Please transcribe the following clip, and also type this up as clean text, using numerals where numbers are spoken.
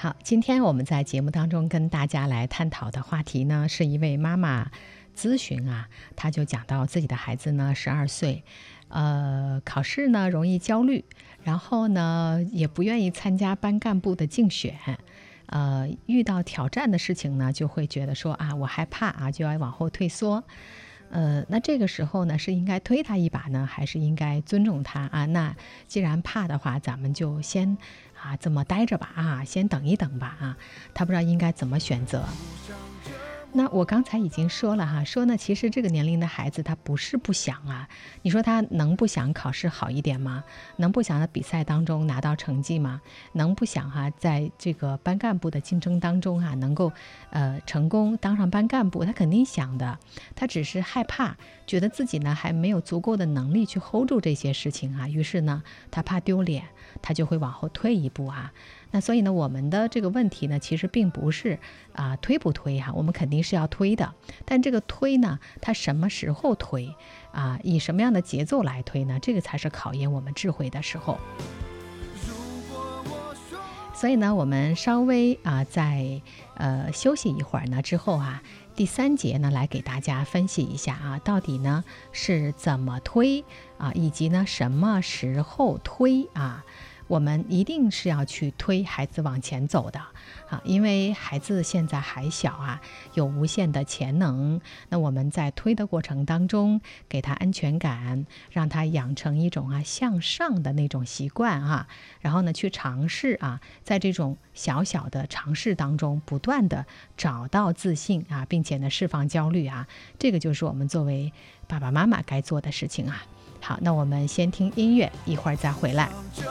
好，今天我们在节目当中跟大家来探讨的话题呢，是一位妈妈咨询啊，她就讲到自己的孩子呢12岁，考试呢容易焦虑，然后呢也不愿意参加班干部的竞选，遇到挑战的事情呢，就会觉得说啊，我害怕啊，就要往后退缩。那这个时候呢，是应该推他一把呢，还是应该尊重他啊？那既然怕的话，咱们就先这么待着吧啊，先等一等吧啊。他不知道应该怎么选择。那我刚才已经说了哈，说呢，其实这个年龄的孩子他不是不想啊，你说他能不想考试好一点吗？能不想在比赛当中拿到成绩吗？能不想在这个班干部的竞争当中能够成功当上班干部？他肯定想的，他只是害怕，觉得自己呢还没有足够的能力去 hold 住这些事情于是呢他怕丢脸，他就会往后退一步那所以呢，我们的这个问题呢，其实并不是推不推我们肯定是要推的，但这个推呢，它什么时候推以什么样的节奏来推呢？这个才是考验我们智慧的时候。所以呢，我们稍微在休息一会儿呢之后第3节呢来给大家分析一下到底呢是怎么推以及呢什么时候推我们一定是要去推孩子往前走的因为孩子现在还小有无限的潜能。那我们在推的过程当中，给他安全感，让他养成一种向上的那种习惯然后呢去尝试在这种小小的尝试当中，不断的找到自信并且呢释放焦虑这个就是我们作为爸爸妈妈该做的事情好，那我们先听音乐，一会儿再回来。